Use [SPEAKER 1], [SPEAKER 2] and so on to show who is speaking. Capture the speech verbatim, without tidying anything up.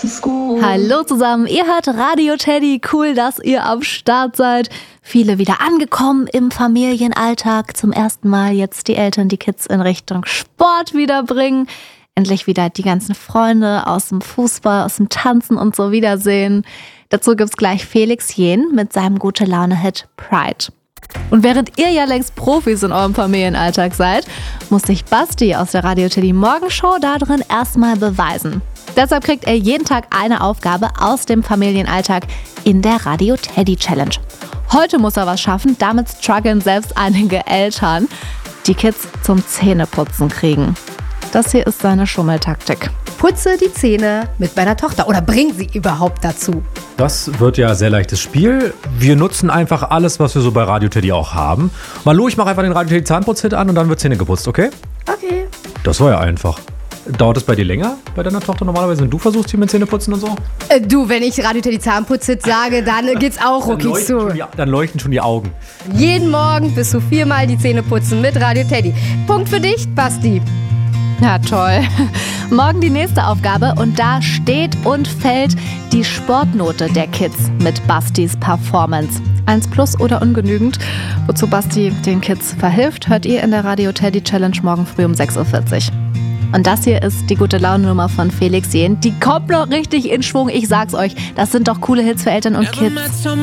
[SPEAKER 1] to school.
[SPEAKER 2] Hallo zusammen, ihr hört Radio Teddy. Cool, dass ihr am Start seid. Viele wieder angekommen im Familienalltag. Zum ersten Mal jetzt die Eltern die Kids in Richtung Sport wiederbringen. Endlich wieder die ganzen Freunde aus dem Fußball, aus dem Tanzen und so wiedersehen. Dazu gibt's gleich Felix Jähn mit seinem Gute-Laune-Hit Pride. Und während ihr ja längst Profis in eurem Familienalltag seid, muss sich Basti aus der Radio Teddy Morgenshow da drin erstmal beweisen. Deshalb kriegt er jeden Tag eine Aufgabe aus dem Familienalltag in der Radio Teddy Challenge. Heute muss er was schaffen, damit strugglen selbst einige Eltern, die Kids zum Zähneputzen kriegen. Das hier ist seine Schummeltaktik.
[SPEAKER 3] Putze die Zähne mit meiner Tochter oder bring sie überhaupt dazu.
[SPEAKER 4] Das wird ja ein sehr leichtes Spiel. Wir nutzen einfach alles, was wir so bei Radio Teddy auch haben. Malu, ich mache einfach den Radio Teddy Zahnputz-Hit an und dann wird Zähne geputzt, okay?
[SPEAKER 3] Okay.
[SPEAKER 4] Das war ja einfach. Dauert es bei dir länger, bei deiner Tochter normalerweise, wenn du versuchst, hier mit Zähneputzen und so?
[SPEAKER 3] Äh, du, wenn ich Radio Teddy Zahnputz-Hit sage, dann geht's auch ruckig zu.
[SPEAKER 4] Die, dann leuchten schon die Augen.
[SPEAKER 3] Jeden Morgen bis zu viermal die Zähne putzen mit Radio Teddy. Punkt für dich, Basti.
[SPEAKER 2] Ja, toll. Morgen die nächste Aufgabe und da steht und fällt die Sportnote der Kids mit Bastis Performance. Eins plus oder ungenügend. Wozu Basti den Kids verhilft, hört ihr in der Radio Teddy Challenge morgen früh um sechs Uhr vierzig. Und das hier ist die Gute-Laune-Nummer von Felix Jähn. Die kommt noch richtig in Schwung, ich sag's euch. Das sind doch coole Hits für Eltern und Kids.